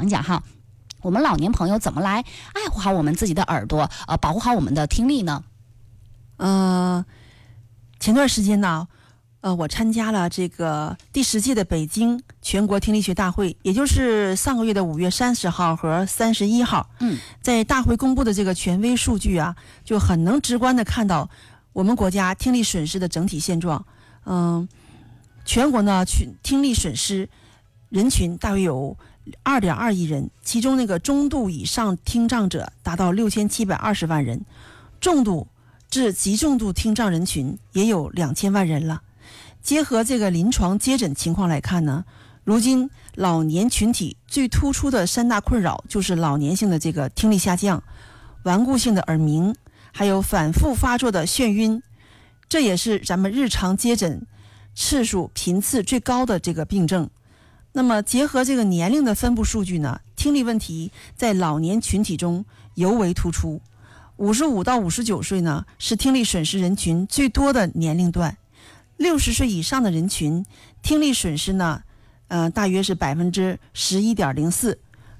讲一讲哈，我们老年朋友怎么来爱护好我们自己的耳朵，保护好我们的听力呢？ 前段时间呢，我参加了这个第10届的北京全国听力学大会，也就是上个月的5月30号和31号。在大会公布的这个权威数据啊，就很能直观的看到我们国家听力损失的整体现状。全国呢听力损失人群大约有2.2亿人，其中那个中度以上听障者达到6720万人，重度至极重度听障人群也有2000万人了。结合这个临床接诊情况来看呢，如今老年群体最突出的3大困扰就是老年性的这个听力下降、顽固性的耳鸣，还有反复发作的眩晕，这也是咱们日常接诊次数频次最高的这个病症。那么结合这个年龄的分布数据呢，听力问题在老年群体中尤为突出。55到59岁呢是听力损失人群最多的年龄段，60岁以上的人群听力损失呢大约是11.04%，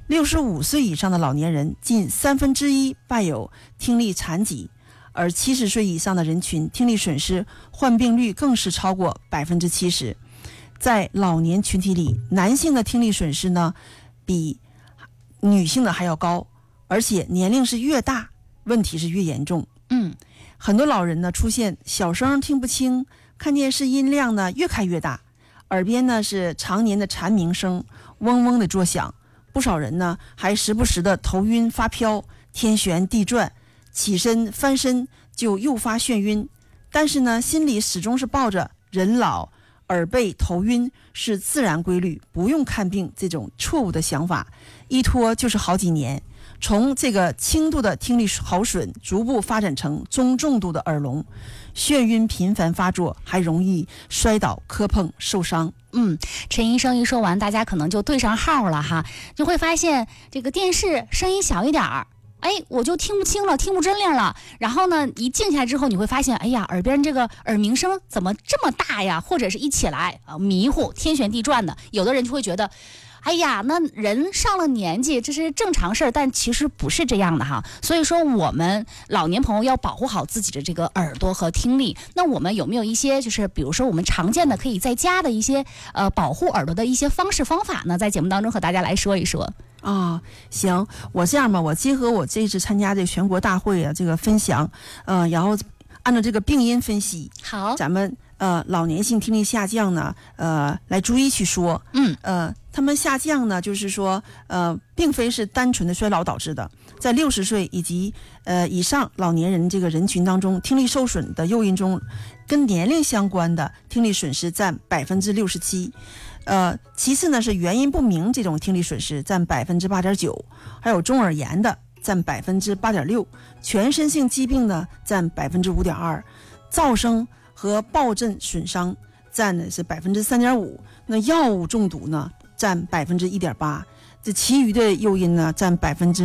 65岁以上的老年人近1/3伴有听力残疾，而70岁以上的人群听力损失患病率更是超过70%。在老年群体里，男性的听力损失呢比女性的还要高，而且年龄是越大问题是越严重。很多老人呢出现小声听不清，看电视音量呢越开越大，耳边呢是常年的蝉鸣声嗡嗡的作响，不少人呢还时不时的头晕发飘，天旋地转，起身翻身就诱发眩晕，但是呢心里始终是抱着人老耳背头晕是自然规律，不用看病这种错误的想法，一拖就是好几年，从这个轻度的听力耗损逐步发展成中重度的耳聋，眩晕频繁发作，还容易摔倒磕碰受伤。 陈医生一说完，大家可能就对上号了哈，就会发现这个电视声音小一点儿，我就听不清了，听不真亮了。然后呢，一静下来之后，你会发现，耳边这个耳鸣声怎么这么大呀？或者是一起来迷糊，天旋地转的。有的人就会觉得，那人上了年纪，这是正常事儿，但其实不是这样的哈。所以说，我们老年朋友要保护好自己的这个耳朵和听力。那我们有没有一些，就是比如说我们常见的可以在家的一些保护耳朵的一些方式方法呢？在节目当中和大家来说一说。 行，我这样吧，我结合我这次参加这个全国大会这个分享，然后按照这个病因分析， 好， 咱们老年性听力下降呢，来逐一去说。他们下降呢，就是说并非是单纯的衰老导致的，在60岁以及以上老年人这个人群当中，听力受损的诱因中，跟年龄相关的听力损失占67%。其次呢是原因不明这种听力损失占8.9%，还有中耳炎的占8.6%，全身性疾病呢占5.2%，噪声和暴振损伤占的是3.5%，那药物中毒呢占1.8%，这其余的诱因呢占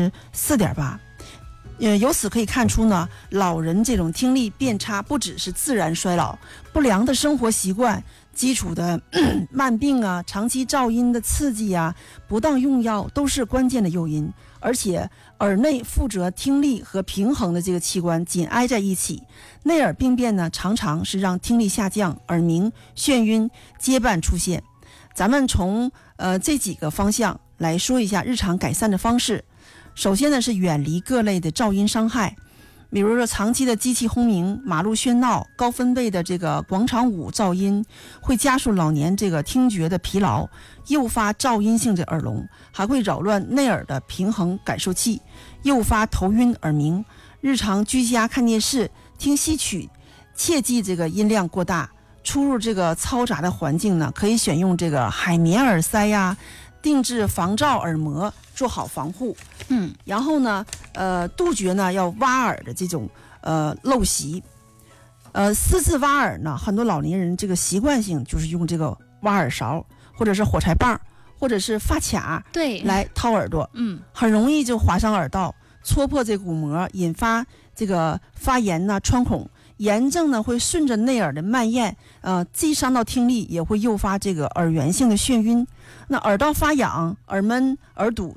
4.8%。由此可以看出呢，老人这种听力变差不只是自然衰老，不良的生活习惯、基础的慢病啊、长期噪音的刺激啊、不当用药都是关键的诱因。而且耳内负责听力和平衡的这个器官紧挨在一起，内耳病变呢常常是让听力下降、耳鸣、眩晕结伴出现。咱们从这几个方向来说一下日常改善的方式。首先呢是远离各类的噪音伤害，比如说长期的机器轰鸣、马路喧闹、高分贝的这个广场舞噪音，会加速老年这个听觉的疲劳，诱发噪音性的耳聋，还会扰乱内耳的平衡感受器，诱发头晕耳鸣。日常居家看电视、听戏曲，切记这个音量过大。出入这个嘈杂的环境呢，可以选用这个海绵耳塞呀、定制防噪耳膜，做好防护。然后呢，杜绝呢要挖耳的这种陋习。私自挖耳呢，很多老年人这个习惯性就是用这个挖耳勺，或者是火柴棒，或者是发卡， 对， 来掏耳朵。很容易就划伤耳道，戳破这鼓膜，引发这个发炎呐、穿孔。炎症呢会顺着内耳的蔓延，既伤到听力，也会诱发这个耳源性的眩晕。那耳道发痒、耳闷、耳堵